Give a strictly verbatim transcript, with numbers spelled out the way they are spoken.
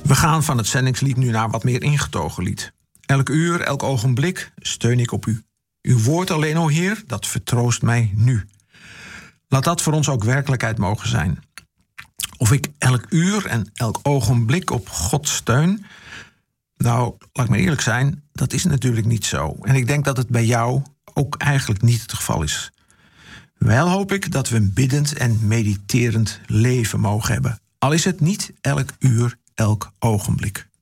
We gaan van het zendingslied nu naar wat meer ingetogen lied. Elk uur, elk ogenblik steun ik op u. Uw woord alleen, o Heer, dat vertroost mij nu. Laat dat voor ons ook werkelijkheid mogen zijn. Of ik elk uur en elk ogenblik op God steun? Nou, laat ik maar eerlijk zijn, dat is natuurlijk niet zo. En ik denk dat het bij jou ook eigenlijk niet het geval is. Wel hoop ik dat we een biddend en mediterend leven mogen hebben. Al is het niet elk uur, elk ogenblik.